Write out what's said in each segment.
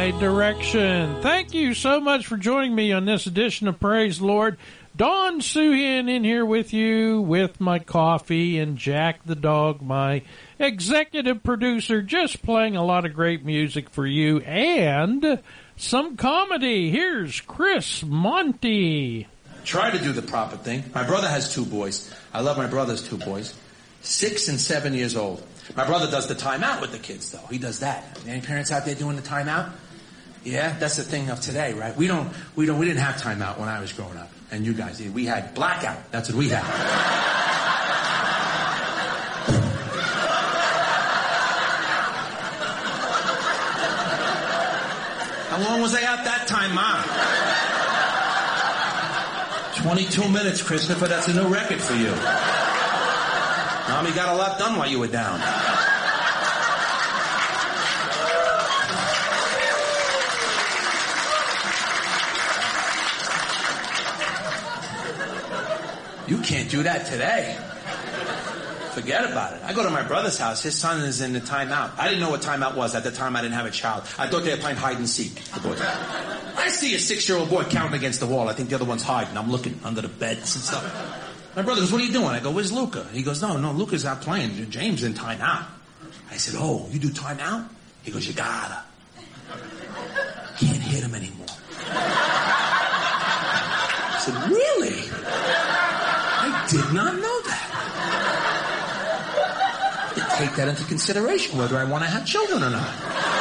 right direction. Thank you so much for joining me on this edition of Praise the Lord. Dawn Suhin in here with you with my coffee, and Jack the dog, my executive producer, just playing a lot of great music for you and some comedy. Here's Chris Monty. Try to do the proper thing. My brother has 2 boys. I love my brother's 2 boys. 6 and 7 years old. My brother does the timeout with the kids, though. He does that. Any parents out there doing the timeout? Yeah, that's the thing of today, right? We didn't have timeout when I was growing up. And you guys did. We had blackout. That's what we had. How long was I out that time, Mom? 22 minutes, Christopher. That's a new record for you. Mommy got a lot done while you were down. You can't do that today. Forget about it. I go to my brother's house. His son is in the timeout. I didn't know what timeout was. At the time, I didn't have a child. I thought they were playing hide and seek, the boys. I see a 6-year-old boy counting against the wall. I think the other one's hiding. I'm looking under the beds and stuff. My brother goes, what are you doing? I go, where's Luca? He goes, no, Luca's out playing. James in timeout. I said, oh, you do timeout? He goes, you gotta. Can't hit him anymore. I said, really? I did not know that. You take that into consideration, whether I want to have children or not.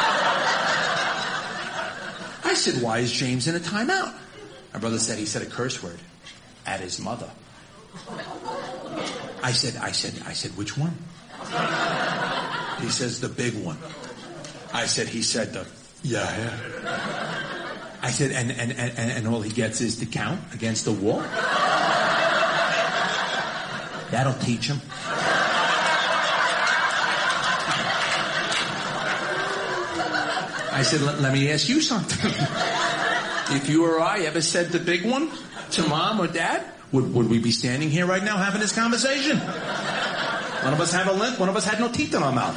I said, why is James in a timeout? My brother said he said a curse word at his mother. I said, which one? He says, the big one. I said, he said the, yeah. I said, and all he gets is to count against the wall? That'll teach him. I said, let me ask you something. If you or I ever said the big one to Mom or Dad, would we be standing here right now having this conversation? One of us had a limp, one of us had no teeth in our mouth.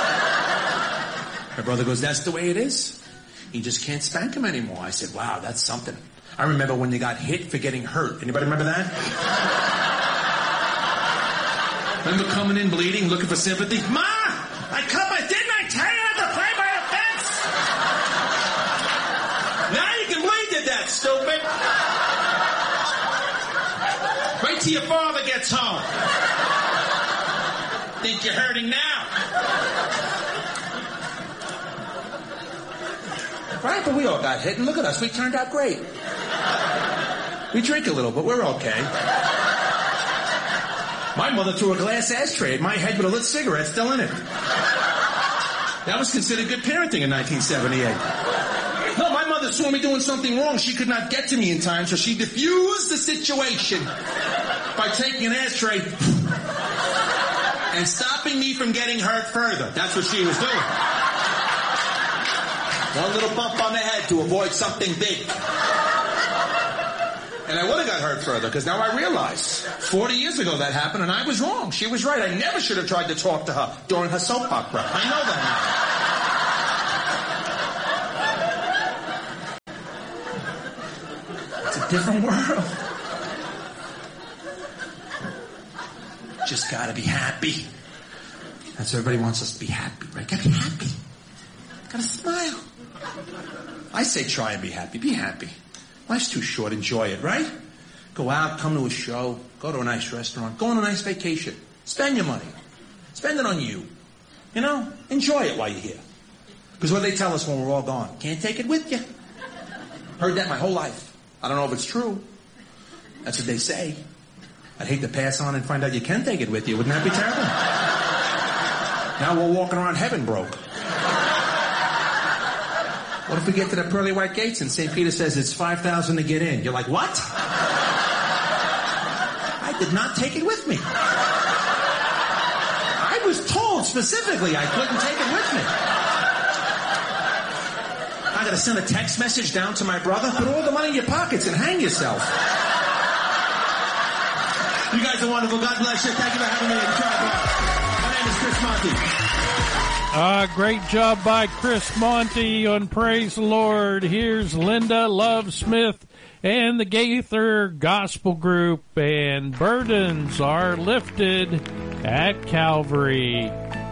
My brother goes, that's the way it is. You just can't spank him anymore. I said, wow, that's something. I remember when you got hit for getting hurt. Anybody remember that? Remember coming in bleeding, looking for sympathy? Ma! I cut my... Didn't I tell you not to play by a fence? Now you can bleed to death, stupid. Wait till your father gets home. Think you're hurting now. Right, but we all got hit, and look at us. We turned out great. We drink a little, but we're okay. My mother threw a glass ashtray at my head with a lit cigarette still in it. That was considered good parenting in 1978. No, my mother saw me doing something wrong. She could not get to me in time, so she diffused the situation by taking an ashtray and stopping me from getting hurt further. That's what she was doing. One little bump on the head to avoid something big. And I would have got hurt further, because now I realize 40 years ago that happened, and I was wrong. She was right. I never should have tried to talk to her during her soap opera. I know that now. It's a different world. Just gotta be happy. That's what everybody wants us to be happy, right? Gotta be happy. Gotta smile. I say try and be happy. Be happy. Life's too short. Enjoy it, right? Go out, come to a show, go to a nice restaurant, go on a nice vacation. Spend your money. Spend it on you. You know, enjoy it while you're here. Because what they tell us when we're all gone, can't take it with you. Heard that my whole life. I don't know if it's true. That's what they say. I'd hate to pass on and find out you can take it with you. Wouldn't that be terrible? Now we're walking around heaven broke. What if we get to the pearly white gates and St. Peter says it's $5,000 to get in? You're like, what? I did not take it with me. I was told specifically I couldn't take it with me. I gotta send a text message down to my brother. Put all the money in your pockets and hang yourself. You guys are wonderful. God bless you. Thank you for having me. My name is Chris Monty. Great job by Chris Monty on Praise the Lord. Here's Linda Love Smith and the Gaither Gospel Group, and burdens are lifted at Calvary.